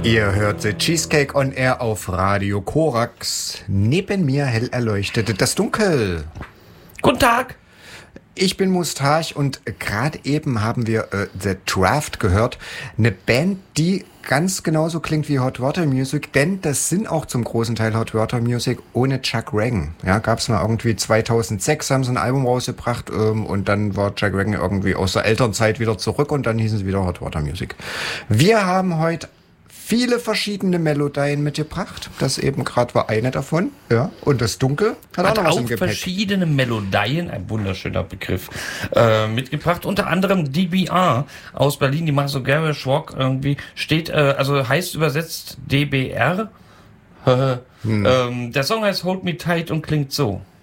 Ihr hört The Cheesecake on Air auf Radio Korax. Neben mir hell erleuchtet das Dunkel. Guten Tag. Ich bin Mustache und gerade eben haben wir The Draft gehört. Eine Band, die ganz genauso klingt wie Hot Water Music, denn das sind auch zum großen Teil Hot Water Music ohne Chuck Ragan. Ja, gab's mal irgendwie 2006, haben sie ein Album rausgebracht und dann war Chuck Ragan irgendwie aus der Elternzeit wieder zurück und dann hießen sie wieder Hot Water Music. Wir haben heute viele verschiedene Melodien mitgebracht. Das eben gerade war eine davon. Ja. Und das Dunkel hat auch noch was im Gepäck. Verschiedene Melodien, ein wunderschöner Begriff, mitgebracht. Unter anderem DBR aus Berlin, die machen so Garage Rock irgendwie. Steht, also heißt übersetzt DBR. Der Song heißt Hold Me Tight und klingt so.